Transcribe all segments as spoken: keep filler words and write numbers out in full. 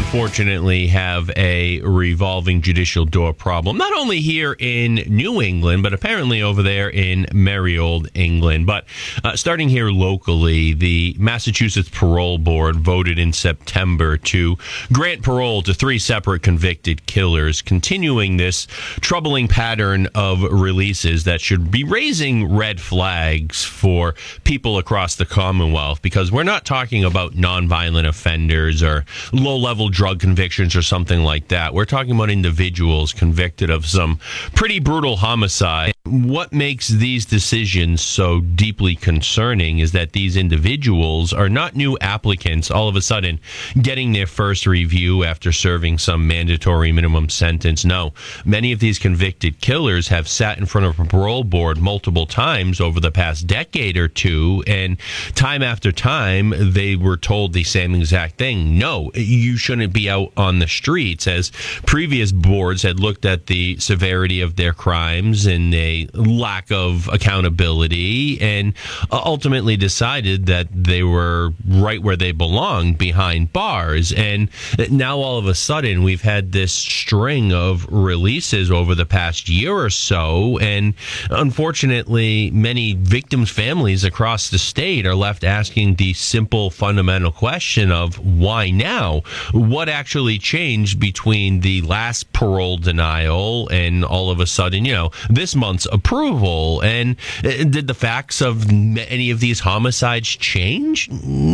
unfortunately have a revolving judicial door problem, not only here in New England, but apparently over there in merry old England. But uh, starting here locally, the Massachusetts Parole Board voted in September to grant parole to three separate convicted killers, continuing this troubling pattern of releases that should be raising red flags for people across the Commonwealth, because we're not talking about nonviolent offenders or low-level drug convictions or something like that. We're talking about individuals convicted of some pretty brutal homicide. What makes these decisions so deeply concerning is that these individuals are not new applicants all of a sudden getting their first review after serving some mandatory minimum sentence. No, many of these convicted killers have sat in front of a parole board multiple times over the past decade or two, and time after time they were told the same exact thing. No, you shouldn't be out on the streets, as previous boards had looked at the severity of their crimes and a lack of accountability, and ultimately decided that they were right where they belong, behind bars. And now all of a sudden we've had this string of releases over the past year or so, and unfortunately many victims' families across the state are left asking the simple fundamental question of why now? What actually changed between the last parole denial and all of a sudden, you know, this month's approval? And did the facts of any of these homicides change?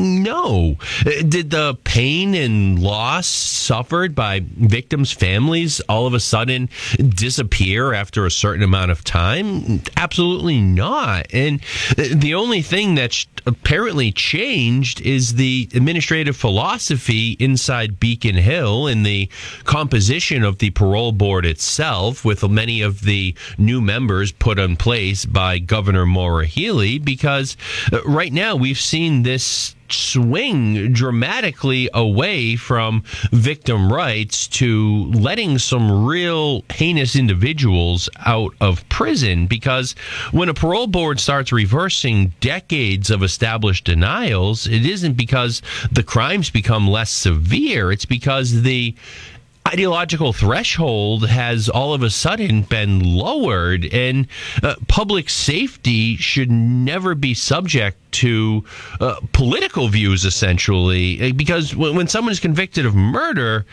No. Did the pain and loss suffered by victims' families all of a sudden disappear after a certain amount of time? Absolutely not. And the only thing that's apparently changed is the administrative philosophy inside Beacon Hill and the composition of the parole board itself, with many of the new members put in place by Governor Maura Healey, because right now we've seen this swing dramatically away from victim rights to letting some real heinous individuals out of prison. Because when a parole board starts reversing decades of established denials, it isn't because the crimes become less severe. It's because the ideological threshold has all of a sudden been lowered, and uh, public safety should never be subject to uh, political views, essentially, because when, when someone is convicted of murder,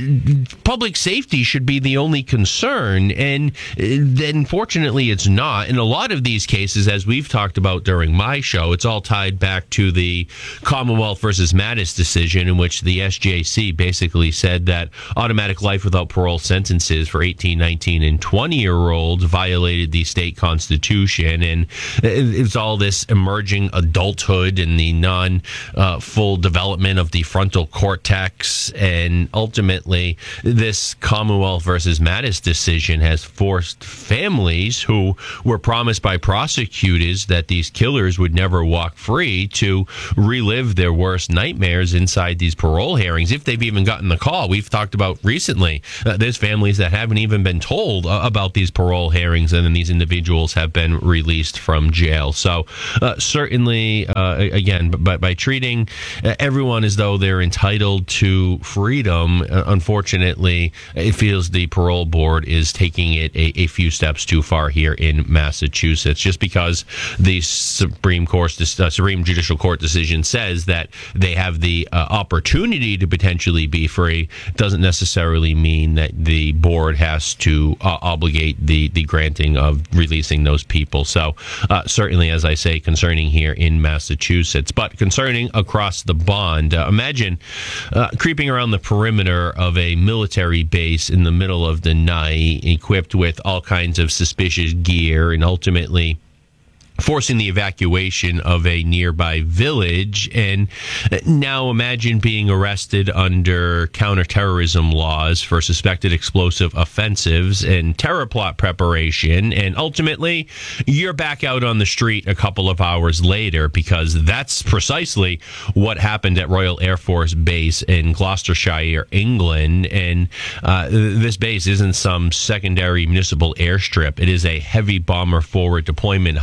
public safety should be the only concern, and then fortunately it's not. In a lot of these cases, as we've talked about during my show, it's all tied back to the Commonwealth versus Mattis decision, in which the S J C basically said that automatic life without parole sentences for eighteen, nineteen, and twenty-year-olds violated the state constitution, and it's all this emerging adulthood and the non uh, full development of the frontal cortex. And ultimately, this Commonwealth versus Mattis decision has forced families who were promised by prosecutors that these killers would never walk free to relive their worst nightmares inside these parole hearings, if they've even gotten the call. We've talked about recently, uh, there's families that haven't even been told uh, about these parole hearings, and then these individuals have been released from jail. So uh, certainly, uh, again, by, by treating everyone as though they're entitled to freedom, uh, unfortunately, it feels the parole board is taking it a, a few steps too far here in Massachusetts. Just because the Supreme Court, uh, Supreme Judicial Court decision says that they have the uh, opportunity to potentially be free, doesn't necessarily mean that the board has to uh, obligate the, the granting of releasing those people. So uh, certainly, as I say, concerning here in Massachusetts, but concerning across the bond. Uh, imagine uh, creeping around the perimeter of a military base in the middle of the night, equipped with all kinds of suspicious gear, and ultimately forcing the evacuation of a nearby village. And now imagine being arrested under counterterrorism laws for suspected explosive offensives and terror plot preparation, and ultimately you're back out on the street a couple of hours later, because that's precisely what happened at Royal Air Force Base in Gloucestershire, England. And uh, this base isn't some secondary municipal airstrip. It is a heavy bomber forward deployment hub that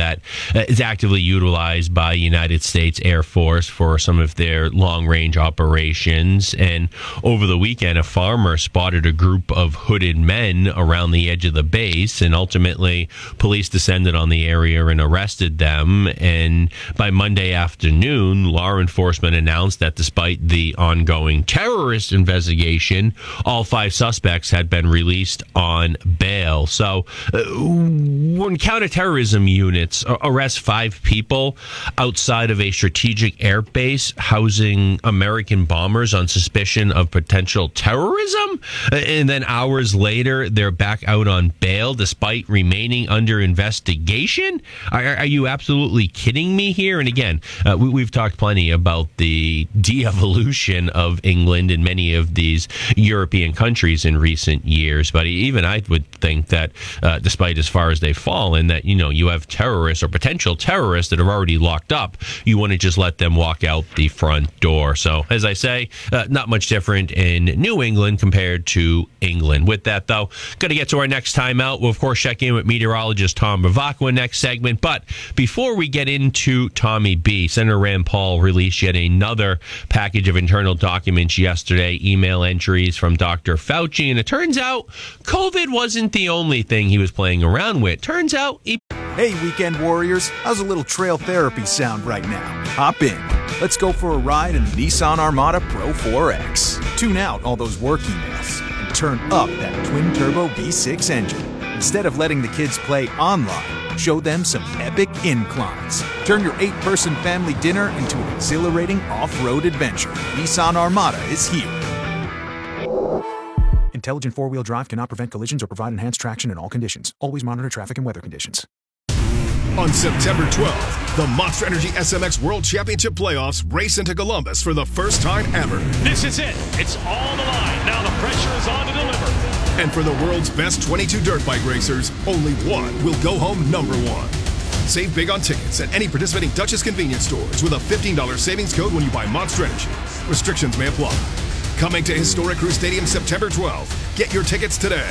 that is actively utilized by United States Air Force for some of their long-range operations. And over the weekend, a farmer spotted a group of hooded men around the edge of the base, and ultimately police descended on the area and arrested them. And by Monday afternoon, law enforcement announced that despite the ongoing terrorist investigation, all five suspects had been released on bail. So uh, when counterterrorism units arrest five people outside of a strategic air base housing American bombers on suspicion of potential terrorism, and then hours later they're back out on bail despite remaining under investigation, are, are you absolutely kidding me here? And again, uh, we, we've talked plenty about the de-evolution of England and many of these European countries in recent years, but even I would think that uh, despite as far as they've fallen, that, you know, you have terrorists or potential terrorists that are already locked up, you want to just let them walk out the front door. So as I say, uh, not much different in New England compared to England. With that, though, going to get to our next time out. We'll, of course, check in with meteorologist Tom Bavacqua next segment. But before we get into Tommy B, Senator Rand Paul released yet another package of internal documents yesterday, email entries from Doctor Fauci. And it turns out COVID wasn't the only thing he was playing around with. Turns out he... Hey, weekend warriors, how's a little trail therapy sound right now? Hop in. Let's go for a ride in the Nissan Armada Pro four X. Tune out all those work emails and turn up that twin-turbo V six engine. Instead of letting the kids play online, show them some epic inclines. Turn your eight-person family dinner into an exhilarating off-road adventure. Nissan Armada is here. Intelligent four-wheel drive cannot prevent collisions or provide enhanced traction in all conditions. Always monitor traffic and weather conditions. On September twelfth, the Monster Energy S M X World Championship Playoffs race into Columbus for the first time ever. This is it. It's all the line. Now the pressure is on to deliver. And for the world's best twenty-two dirt bike racers, only one will go home number one. Save big on tickets at any participating Dutchess convenience stores with a fifteen dollars savings code when you buy Monster Energy. Restrictions may apply. Coming to historic Crew Stadium September twelfth. Get your tickets today.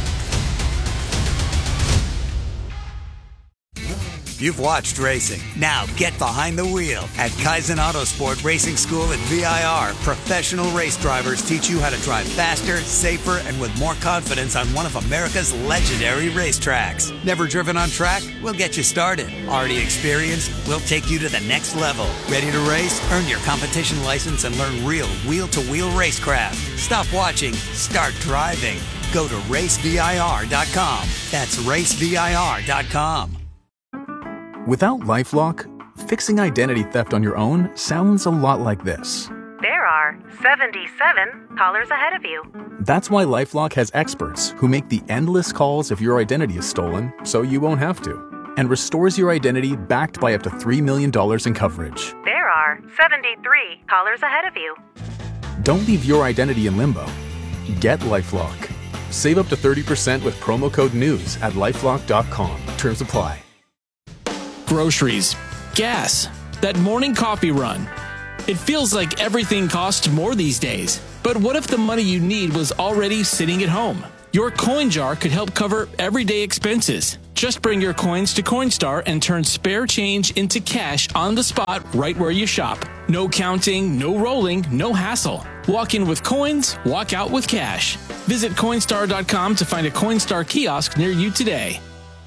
You've watched racing. Now get behind the wheel. At Kaizen Autosport Racing School at V I R, professional race drivers teach you how to drive faster, safer, and with more confidence on one of America's legendary racetracks. Never driven on track? We'll get you started. Already experienced? We'll take you to the next level. Ready to race? Earn your competition license and learn real wheel-to-wheel racecraft. Stop watching. Start driving. Go to race V I R dot com. That's race V I R dot com. Without LifeLock, fixing identity theft on your own sounds a lot like this. There are seventy-seven callers ahead of you. That's why LifeLock has experts who make the endless calls if your identity is stolen, so you won't have to, and restores your identity backed by up to three million dollars in coverage. There are seventy-three callers ahead of you. Don't leave your identity in limbo. Get LifeLock. Save up to thirty percent with promo code NEWS at lifelock dot com. Terms apply. Groceries, gas, that morning coffee run. It feels like everything costs more these days. But what if the money you need was already sitting at home? Your coin jar could help cover everyday expenses. Just bring your coins to Coinstar and turn spare change into cash on the spot right where you shop. No counting, no rolling, no hassle. Walk in with coins, walk out with cash. Visit Coinstar dot com to find a Coinstar kiosk near you today.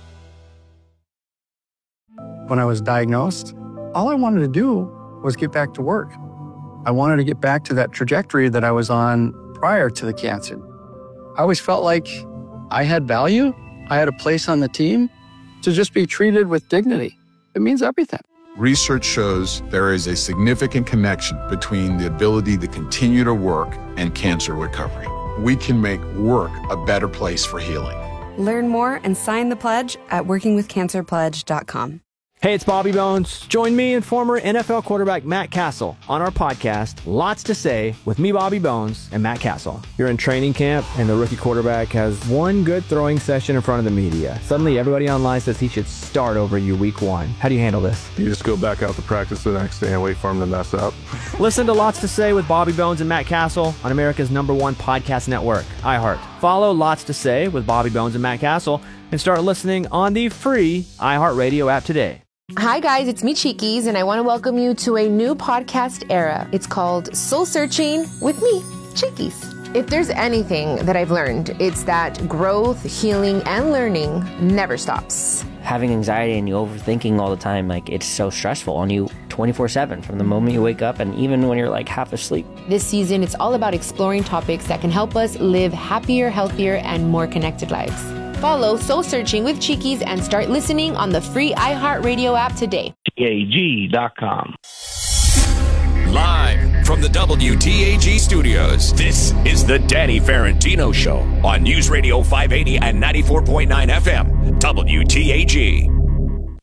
When I was diagnosed, all I wanted to do was get back to work. I wanted to get back to that trajectory that I was on prior to the cancer. I always felt like I had value. I had a place on the team. To just be treated with dignity, it means everything. Research shows there is a significant connection between the ability to continue to work and cancer recovery. We can make work a better place for healing. Learn more and sign the pledge at working with cancer pledge dot com. Hey, it's Bobby Bones. Join me and former N F L quarterback Matt Castle on our podcast, Lots to Say, with me, Bobby Bones, and Matt Castle. You're in training camp, and the rookie quarterback has one good throwing session in front of the media. Suddenly, everybody online says he should start over you week one. How do you handle this? You just go back out to practice the next day and wait for him to mess up. Listen to Lots to Say with Bobby Bones and Matt Castle on America's number one podcast network, iHeart. Follow Lots to Say with Bobby Bones and Matt Castle and start listening on the free iHeartRadio app today. Hi guys, it's me Cheekies, and I want to welcome you to a new podcast era. It's called Soul Searching with me, Cheekies. If there's anything that I've learned, it's that growth, healing, and learning never stops. Having anxiety and you overthinking all the time, like it's so stressful on you twenty-four seven from the moment you wake up and even when you're like half asleep. This season, it's all about exploring topics that can help us live happier, healthier, and more connected lives. Follow Soul Searching with Cheekies and start listening on the free iHeartRadio app today. T A G dot com. Live from the W T A G studios, this is the Danny Ferentino Show on News Radio five eighty and ninety-four point nine F M, W T A G.